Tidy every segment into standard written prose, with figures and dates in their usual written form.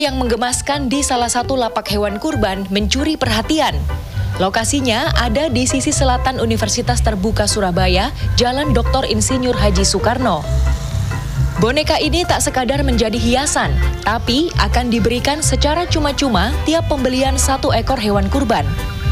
Yang menggemaskan di salah satu lapak hewan kurban mencuri perhatian. Lokasinya ada di sisi selatan Universitas Terbuka Surabaya, Jalan Dr. Insinyur Haji Soekarno. Boneka ini tak sekadar menjadi hiasan, tapi akan diberikan secara cuma-cuma tiap pembelian satu ekor hewan kurban.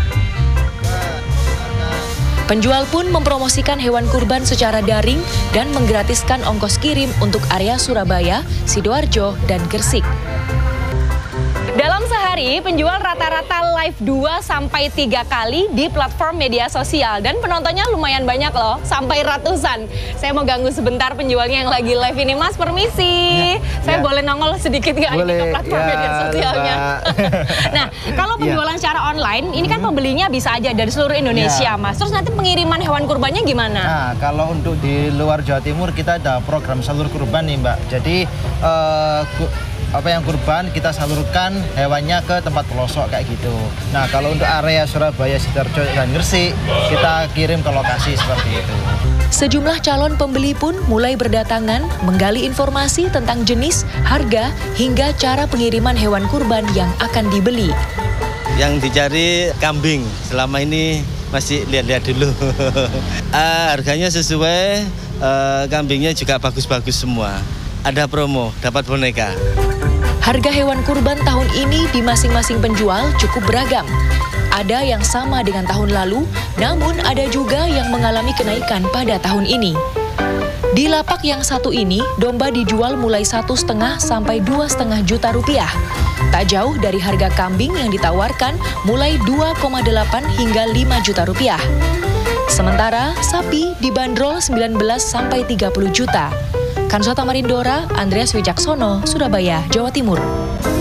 Penjual pun mempromosikan hewan kurban secara daring dan menggratiskan ongkos kirim untuk area Surabaya, Sidoarjo, dan Gresik. Dalam sehari, penjual rata-rata live 2-3 kali di platform media sosial. Dan penontonnya lumayan banyak loh, sampai ratusan. Saya mau ganggu sebentar penjualnya yang lagi live ini. Mas, permisi. Saya boleh nongol sedikit nggak ini ke platform media sosialnya? Nah, kalau penjualan secara online, ini kan pembelinya bisa aja dari seluruh Indonesia, Mas. Terus nanti pengiriman hewan kurbannya gimana? Nah, kalau untuk di luar Jawa Timur, kita ada program salur kurban nih, Mbak. Jadi, apa yang kurban kita salurkan hewannya ke tempat pelosok kayak gitu. Nah, kalau untuk area Surabaya, Sidoarjo, dan Gresik kita kirim ke lokasi seperti itu. Sejumlah calon pembeli pun mulai berdatangan menggali informasi tentang jenis, harga, hingga cara pengiriman hewan kurban yang akan dibeli. Yang dicari kambing, selama ini masih lihat-lihat dulu. Harganya sesuai, kambingnya juga bagus-bagus semua. Ada promo, dapat boneka. Harga hewan kurban tahun ini di masing-masing penjual cukup beragam. Ada yang sama dengan tahun lalu, namun ada juga yang mengalami kenaikan pada tahun ini. Di lapak yang satu ini, domba dijual mulai 1,5 sampai 2,5 juta rupiah. Tak jauh dari harga kambing yang ditawarkan mulai 2,8 hingga 5 juta rupiah. Sementara sapi dibanderol 19 sampai 30 juta. Kansota Marindora, Andreas Wijaksono, Surabaya, Jawa Timur.